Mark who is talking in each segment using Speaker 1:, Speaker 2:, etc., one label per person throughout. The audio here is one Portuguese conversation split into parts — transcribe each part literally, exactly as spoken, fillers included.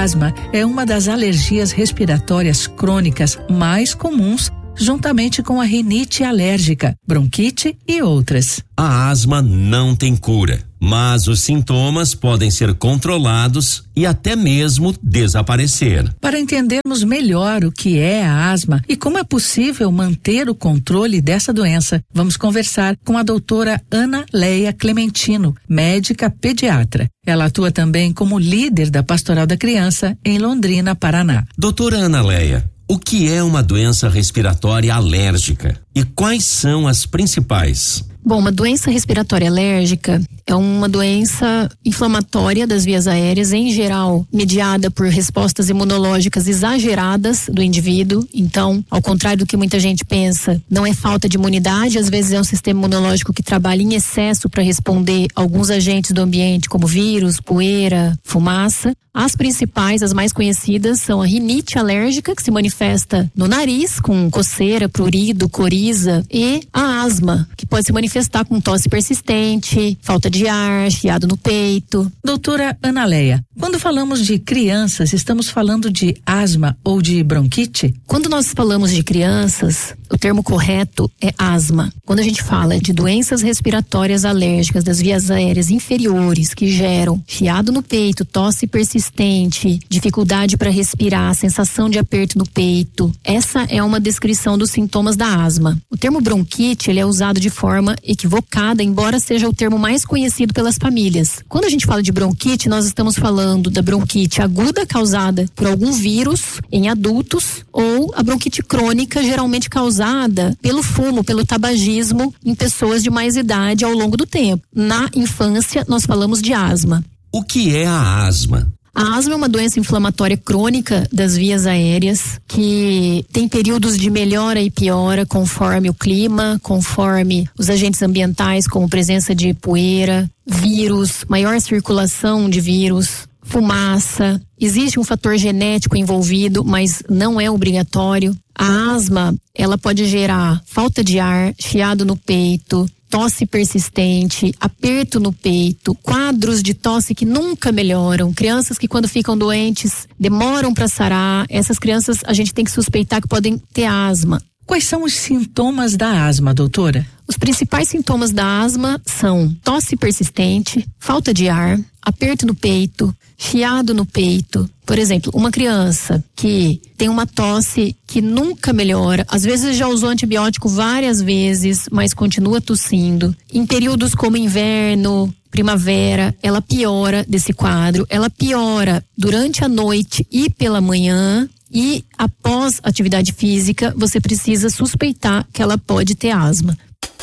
Speaker 1: asma é uma das alergias respiratórias crônicas mais comuns, juntamente com a rinite alérgica, bronquite e outras.
Speaker 2: A asma não tem cura, mas os sintomas podem ser controlados e até mesmo desaparecer.
Speaker 1: Para entendermos melhor o que é a asma e como é possível manter o controle dessa doença, vamos conversar com a doutora Ana Leia Clementino, médica pediatra. Ela atua também como líder da Pastoral da Criança em Londrina, Paraná.
Speaker 2: Doutora Ana Leia, o que é uma doença respiratória alérgica e quais são as principais?
Speaker 3: Bom, uma doença respiratória alérgica é uma doença inflamatória das vias aéreas, em geral, mediada por respostas imunológicas exageradas do indivíduo. Então, ao contrário do que muita gente pensa, não é falta de imunidade, às vezes é um sistema imunológico que trabalha em excesso para responder a alguns agentes do ambiente, como vírus, poeira, fumaça. As principais, as mais conhecidas, são a rinite alérgica, que se manifesta no nariz, com coceira, prurido, coriza, e a asma, que pode se manifestar com tosse persistente, falta de ar, chiado no peito.
Speaker 1: Doutora Ana Leia, quando falamos de crianças, estamos falando de asma ou de bronquite?
Speaker 3: Quando nós falamos de crianças, o termo correto é asma. Quando a gente fala de doenças respiratórias alérgicas das vias aéreas inferiores que geram chiado no peito, tosse persistente, dificuldade para respirar, sensação de aperto no peito, essa é uma descrição dos sintomas da asma. O termo bronquite, ele é usado de forma equivocada, embora seja o termo mais conhecido pelas famílias. Quando a gente fala de bronquite, nós estamos falando da bronquite aguda causada por algum vírus em adultos ou a bronquite crônica, geralmente causada pelo fumo, pelo tabagismo em pessoas de mais idade ao longo do tempo. Na infância, nós falamos de asma.
Speaker 2: O que é a asma?
Speaker 3: A asma é uma doença inflamatória crônica das vias aéreas que tem períodos de melhora e piora conforme o clima, conforme os agentes ambientais, como presença de poeira, vírus, maior circulação de vírus, fumaça. Existe um fator genético envolvido, mas não é obrigatório. A asma, ela pode gerar falta de ar, chiado no peito, tosse persistente, aperto no peito, quadros de tosse que nunca melhoram, crianças que quando ficam doentes demoram para sarar. Essas crianças a gente tem que suspeitar que podem ter asma.
Speaker 1: Quais são os sintomas da asma, doutora?
Speaker 3: Os principais sintomas da asma são tosse persistente, falta de ar, aperto no peito, chiado no peito. Por exemplo, uma criança que tem uma tosse que nunca melhora, às vezes já usou antibiótico várias vezes, mas continua tossindo. Em períodos como inverno, primavera, ela piora desse quadro, ela piora durante a noite e pela manhã. E após atividade física, você precisa suspeitar que ela pode ter asma.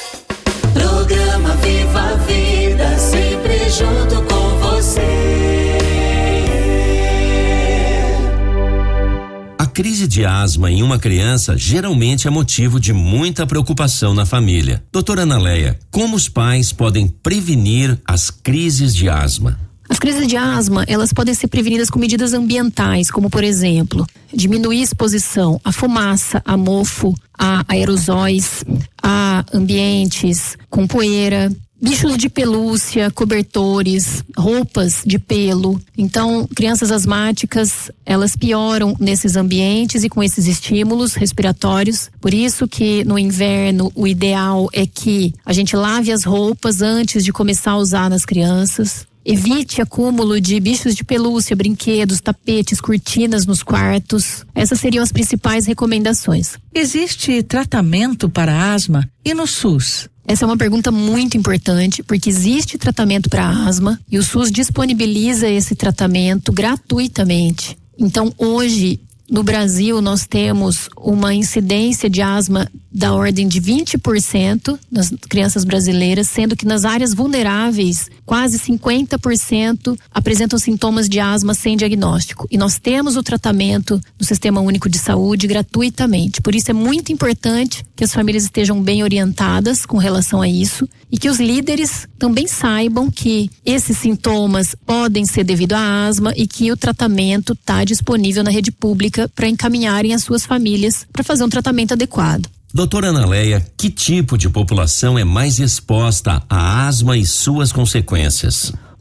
Speaker 4: Programa Viva a Vida, sempre junto com você.
Speaker 2: A crise de asma em uma criança geralmente é motivo de muita preocupação na família. Doutora Ana Leia, como os pais podem prevenir as crises de asma?
Speaker 3: As crises de asma, elas podem ser prevenidas com medidas ambientais, como por exemplo, diminuir a exposição à fumaça, a mofo, a aerosóis, a ambientes com poeira, bichos de pelúcia, cobertores, roupas de pelo. Então, crianças asmáticas, elas pioram nesses ambientes e com esses estímulos respiratórios. Por isso que no inverno o ideal é que a gente lave as roupas antes de começar a usar nas crianças. Evite acúmulo de bichos de pelúcia, brinquedos, tapetes, cortinas nos quartos. Essas seriam as principais recomendações.
Speaker 1: Existe tratamento para asma e no SUS?
Speaker 3: Essa é uma pergunta muito importante, porque existe tratamento para asma e o SUS disponibiliza esse tratamento gratuitamente. Então, hoje, no Brasil, nós temos uma incidência de asma da ordem de vinte por cento nas crianças brasileiras, sendo que nas áreas vulneráveis, quase cinquenta por cento apresentam sintomas de asma sem diagnóstico. E nós temos o tratamento do Sistema Único de Saúde gratuitamente. Por isso é muito importante que as famílias estejam bem orientadas com relação a isso e que os líderes também saibam que esses sintomas podem ser devido à asma e que o tratamento está disponível na rede pública para encaminharem as suas famílias para fazer um tratamento adequado.
Speaker 2: Doutora Ana Leia, que tipo de população é mais exposta à asma e suas consequências?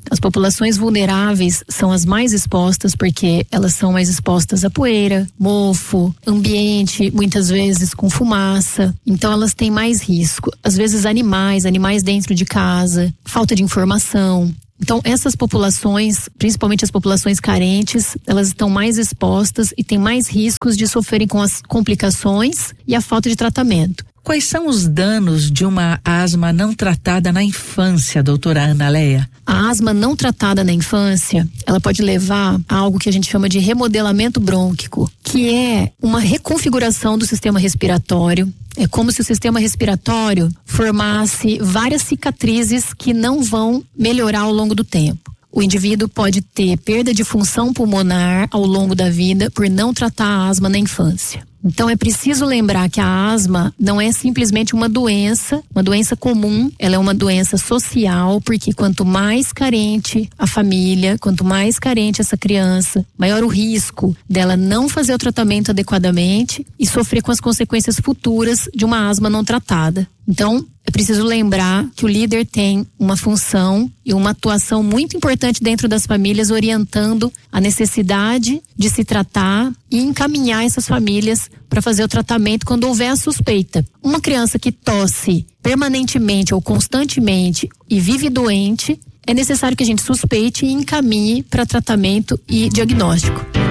Speaker 3: As populações vulneráveis são as mais expostas porque elas são mais expostas a poeira, mofo, ambiente, muitas vezes com fumaça. Então elas têm mais risco. Às vezes animais, animais dentro de casa, falta de informação. Então essas populações, principalmente as populações carentes, elas estão mais expostas e têm mais riscos de sofrerem com as complicações e a falta de tratamento.
Speaker 1: Quais são os danos de uma asma não tratada na infância, doutora Ana Leia?
Speaker 3: A asma não tratada na infância, ela pode levar a algo que a gente chama de remodelamento brônquico, que é uma reconfiguração do sistema respiratório. É como se o sistema respiratório formasse várias cicatrizes que não vão melhorar ao longo do tempo. O indivíduo pode ter perda de função pulmonar ao longo da vida por não tratar a asma na infância. Então é preciso lembrar que a asma não é simplesmente uma doença, uma doença comum, ela é uma doença social, porque quanto mais carente a família, quanto mais carente essa criança, maior o risco dela não fazer o tratamento adequadamente e sofrer com as consequências futuras de uma asma não tratada. Então, é preciso lembrar que o líder tem uma função e uma atuação muito importante dentro das famílias, orientando a necessidade de se tratar e encaminhar essas famílias para fazer o tratamento quando houver a suspeita. Uma criança que tosse permanentemente ou constantemente e vive doente, é necessário que a gente suspeite e encaminhe para tratamento e diagnóstico.